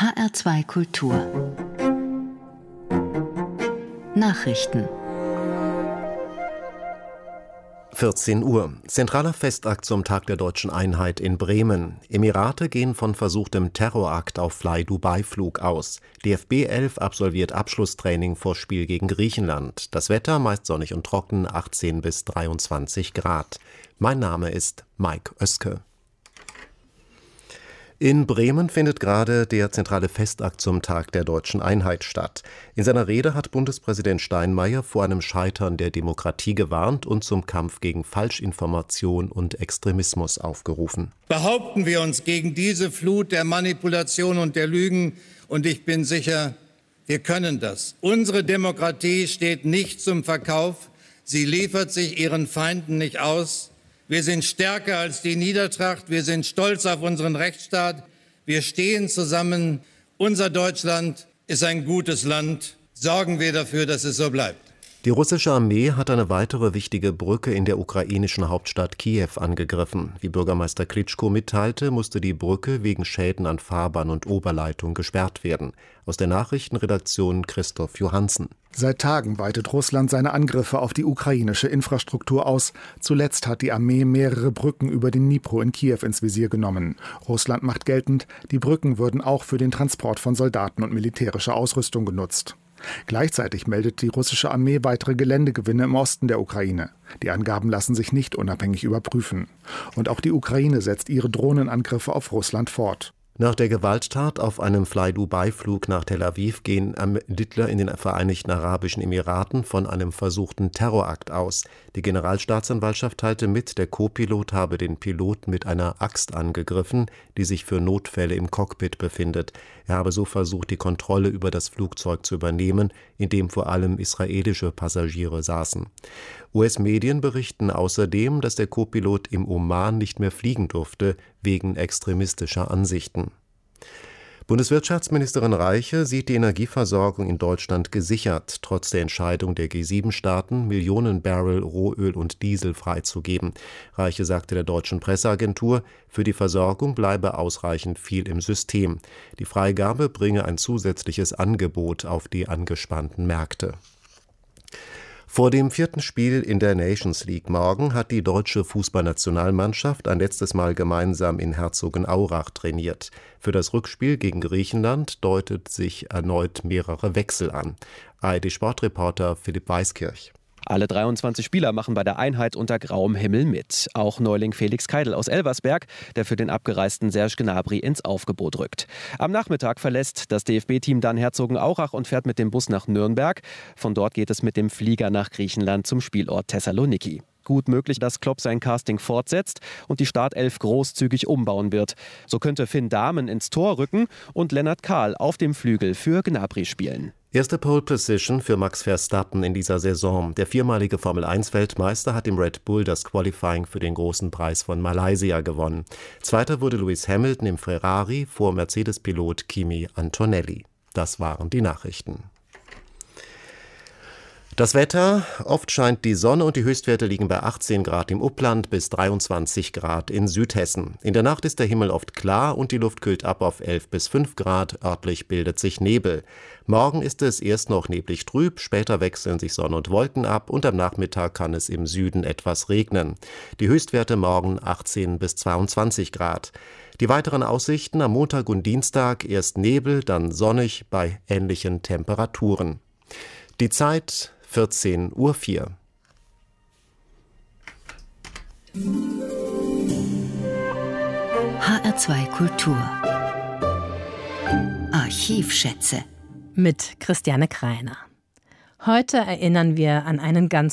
HR2 Kultur Nachrichten 14 Uhr. Zentraler Festakt zum Tag der Deutschen Einheit in Bremen. Emirate gehen von versuchtem Terrorakt auf Fly-Dubai-Flug aus. DFB 11 absolviert Abschlusstraining vor Spiel gegen Griechenland. Das Wetter meist sonnig und trocken, 18 bis 23 Grad. Mein Name ist Mike Oeske. In Bremen findet gerade der zentrale Festakt zum Tag der Deutschen Einheit statt. In seiner Rede hat Bundespräsident Steinmeier vor einem Scheitern der Demokratie gewarnt und zum Kampf gegen Falschinformation und Extremismus aufgerufen. Behaupten wir uns gegen diese Flut der Manipulation und der Lügen, und ich bin sicher, wir können das. Unsere Demokratie steht nicht zum Verkauf, sie liefert sich ihren Feinden nicht aus. Wir sind stärker als die Niedertracht, wir sind stolz auf unseren Rechtsstaat, wir stehen zusammen. Unser Deutschland ist ein gutes Land. Sorgen wir dafür, dass es so bleibt. Die russische Armee hat eine weitere wichtige Brücke in der ukrainischen Hauptstadt Kiew angegriffen. Wie Bürgermeister Klitschko mitteilte, musste die Brücke wegen Schäden an Fahrbahn und Oberleitung gesperrt werden. Aus der Nachrichtenredaktion Christoph Johansen. Seit Tagen weitet Russland seine Angriffe auf die ukrainische Infrastruktur aus. Zuletzt hat die Armee mehrere Brücken über den Dnipro in Kiew ins Visier genommen. Russland macht geltend, die Brücken würden auch für den Transport von Soldaten und militärischer Ausrüstung genutzt. Gleichzeitig meldet die russische Armee weitere Geländegewinne im Osten der Ukraine. Die Angaben lassen sich nicht unabhängig überprüfen. Und auch die Ukraine setzt ihre Drohnenangriffe auf Russland fort. Nach der Gewalttat auf einem Fly-Dubai-Flug nach Tel Aviv gehen Ermittler in den Vereinigten Arabischen Emiraten von einem versuchten Terrorakt aus. Die Generalstaatsanwaltschaft teilte mit, der Co-Pilot habe den Piloten mit einer Axt angegriffen, die sich für Notfälle im Cockpit befindet. Er habe so versucht, die Kontrolle über das Flugzeug zu übernehmen, in dem vor allem israelische Passagiere saßen. US-Medien berichten außerdem, dass der Co-Pilot im Oman nicht mehr fliegen durfte, wegen extremistischer Ansichten. Bundeswirtschaftsministerin Reiche sieht die Energieversorgung in Deutschland gesichert, trotz der Entscheidung der G7-Staaten, Millionen Barrel Rohöl und Diesel freizugeben. Reiche sagte der deutschen Presseagentur, für die Versorgung bleibe ausreichend viel im System. Die Freigabe bringe ein zusätzliches Angebot auf die angespannten Märkte. Vor dem 4. Spiel in der Nations League morgen hat die deutsche Fußballnationalmannschaft ein letztes Mal gemeinsam in Herzogenaurach trainiert. Für das Rückspiel gegen Griechenland deutet sich erneut mehrere Wechsel an. ARD-Sportreporter Philipp Weiskirch. Alle 23 Spieler machen bei der Einheit unter grauem Himmel mit. Auch Neuling Felix Keidel aus Elversberg, der für den abgereisten Serge Gnabry ins Aufgebot rückt. Am Nachmittag verlässt das DFB-Team dann Herzogenaurach und fährt mit dem Bus nach Nürnberg. Von dort geht es mit dem Flieger nach Griechenland zum Spielort Thessaloniki. Gut möglich, dass Klopp sein Casting fortsetzt und die Startelf großzügig umbauen wird. So könnte Finn Dahmen ins Tor rücken und Lennart Kahl auf dem Flügel für Gnabry spielen. Erste Pole Position für Max Verstappen in dieser Saison. Der viermalige Formel-1-Weltmeister hat im Red Bull das Qualifying für den großen Preis von Malaysia gewonnen. Zweiter wurde Lewis Hamilton im Ferrari vor Mercedes-Pilot Kimi Antonelli. Das waren die Nachrichten. Das Wetter: Oft scheint die Sonne und die Höchstwerte liegen bei 18 Grad im Upland bis 23 Grad in Südhessen. In der Nacht ist der Himmel oft klar und die Luft kühlt ab auf 11 bis 5 Grad. Örtlich bildet sich Nebel. Morgen ist es erst noch neblig trüb, später wechseln sich Sonne und Wolken ab und am Nachmittag kann es im Süden etwas regnen. Die Höchstwerte morgen 18 bis 22 Grad. Die weiteren Aussichten: am Montag und Dienstag erst Nebel, dann sonnig bei ähnlichen Temperaturen. Die Zeit 14:04 Uhr. HR2 Kultur Archivschätze mit Christiane Kreiner. Heute erinnern wir an einen ganz